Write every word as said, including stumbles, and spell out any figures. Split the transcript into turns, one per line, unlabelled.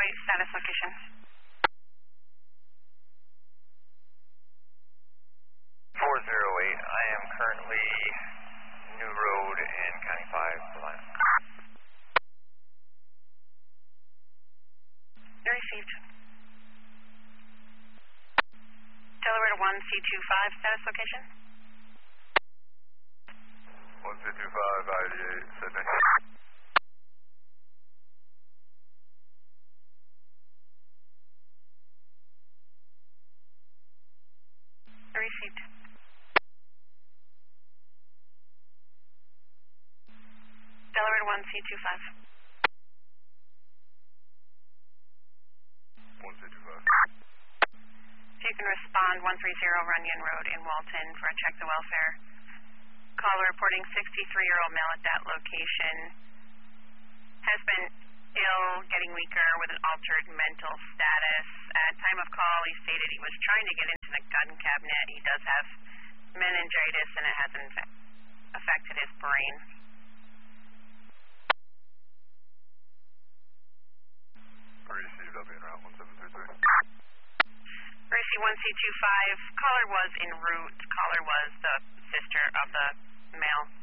eight, status location.
four zero eight, I am currently New Road in County five, Reliant.
Received. Delaware one C two five, status location.
one C two five, I eighty-eight, Sydney.
Received. Delaware one C two five.
one C two five.
If you can respond, one three zero Runyon Road in Walton for a check the welfare. Caller reporting sixty-three-year-old male at that location has been ill, getting weaker with an altered mental status. At time of call, he stated he was trying to get into the gun cabinet. He does have meningitis, and it has inf- affected his brain.
Received, I'll be en route one seven three three.
Receive one C two five. Caller was en route. Caller was the sister of the male.